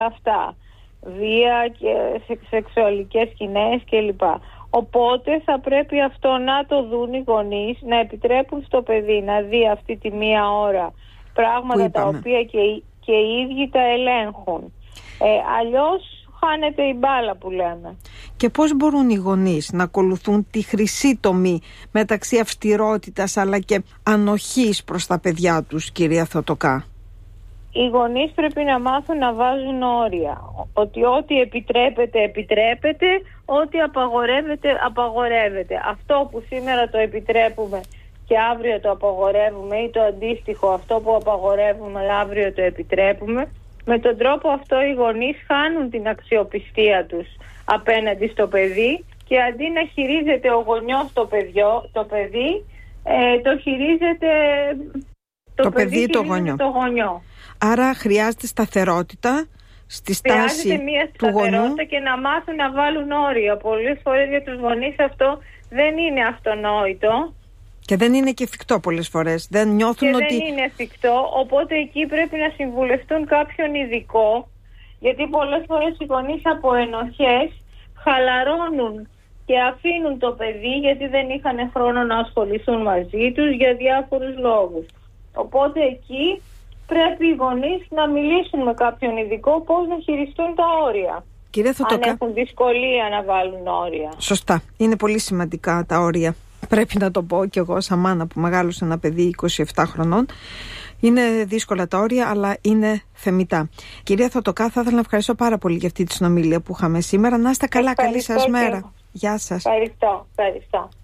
αυτά. Βία και σεξουαλικές σκηνές κλπ. Οπότε θα πρέπει αυτό να το δουν οι γονείς, να επιτρέπουν στο παιδί να δει αυτή τη μία ώρα πράγματα τα οποία και οι ίδιοι τα ελέγχουν. Αλλιώς χάνεται η μπάλα που λέμε. Και πώς μπορούν οι γονείς να ακολουθούν τη χρυσή τομή μεταξύ αυστηρότητας αλλά και ανοχής προς τα παιδιά τους, κυρία Θεοτοκά? Οι γονείς πρέπει να μάθουν να βάζουν όρια. Ότι ό,τι επιτρέπεται, επιτρέπεται, ό,τι απαγορεύεται, απαγορεύεται. Αυτό που σήμερα το επιτρέπουμε και αύριο το απαγορεύουμε, ή το αντίστοιχο, αυτό που απαγορεύουμε αλλά αύριο το επιτρέπουμε, με τον τρόπο αυτό οι γονείς χάνουν την αξιοπιστία τους απέναντι στο παιδί και αντί να χειρίζεται ο γονιός το παιδί, το χειρίζεται το παιδί το γονιό. Άρα χρειάζεται σταθερότητα στη στάση του γονιού. Χρειάζεται μια σταθερότητα και να μάθουν να βάλουν όρια. Πολλές φορές για τους γονείς αυτό δεν είναι αυτονόητο. Και δεν είναι και εφικτό πολλές φορές. Δεν νιώθουν ότι... δεν είναι εφικτό, οπότε εκεί πρέπει να συμβουλευτούν κάποιον ειδικό, γιατί πολλές φορές οι γονείς από ενοχές χαλαρώνουν και αφήνουν το παιδί γιατί δεν είχαν χρόνο να ασχοληθούν μαζί τους για διάφορους λόγους. Οπότε εκεί πρέπει οι γονείς να μιλήσουν με κάποιον ειδικό πώς να χειριστούν τα όρια. Κυρία Θεοτοκά, αν έχουν δυσκολία να βάλουν όρια. Σωστά. Είναι πολύ σημαντικά τα όρια. Πρέπει να το πω κι εγώ σαν μάνα που μεγάλωσε ένα παιδί 27 χρονών. Είναι δύσκολα τα όρια, αλλά είναι θεμιτά. Κυρία Θεοτοκά, θα ήθελα να ευχαριστώ πάρα πολύ για αυτή τη συνομιλία που είχαμε σήμερα. Να είστε καλά, καλή σας μέρα. Γεια σας. Ευχαριστώ.